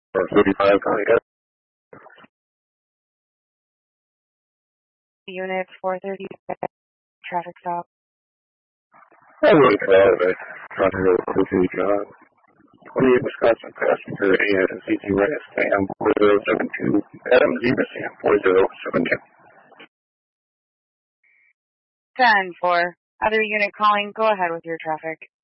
or 35 Connie. Unit 430, traffic stop. I really proud of it. Trying to go to the job. 28 Wisconsin passenger ASCT Red Sam 4072, Adam Zebra Sam 4072. 10-4. Other unit calling, go ahead with your traffic.